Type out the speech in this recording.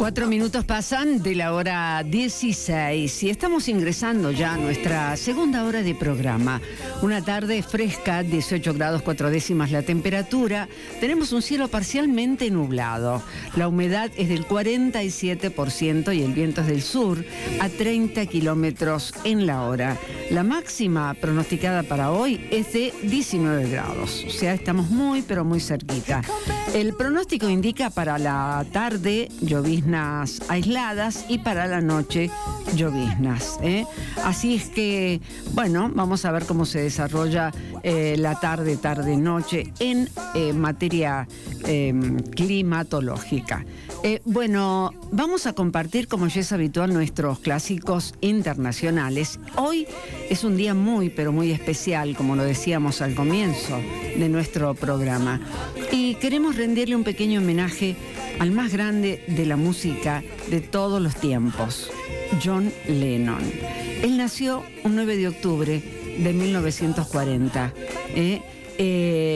4 minutos pasan de la hora 16 y estamos ingresando ya a nuestra segunda hora de programa. Una tarde fresca, 18 grados 4 décimas la temperatura. Tenemos un cielo parcialmente nublado. La humedad es del 47% y el viento es del sur a 30 kilómetros en la hora. La máxima pronosticada para hoy es de 19 grados. O sea, estamos muy, pero muy cerquita. El pronóstico indica para la tarde lloviznas aisladas y para la noche lloviznas, ¿eh? Así es que, bueno, vamos a ver cómo se desarrolla la tarde-noche en materia climatológica. Bueno, vamos a compartir, como ya es habitual, nuestros clásicos internacionales. Hoy es un día muy, pero muy especial, como lo decíamos al comienzo de nuestro programa. Y queremos rendirle un pequeño homenaje al más grande de la música de todos los tiempos, John Lennon. Él nació un 9 de octubre de 1940.